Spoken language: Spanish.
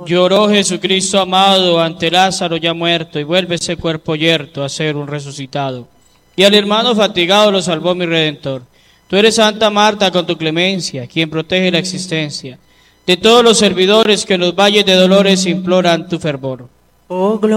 Lloró Jesucristo amado ante Lázaro ya muerto, y vuelve ese cuerpo yerto a ser un resucitado. Y al hermano fatigado lo salvó mi Redentor. Tú eres Santa Marta con tu clemencia, quien protege la existencia de todos los servidores que en los valles de dolores imploran tu fervor. Oh, gloria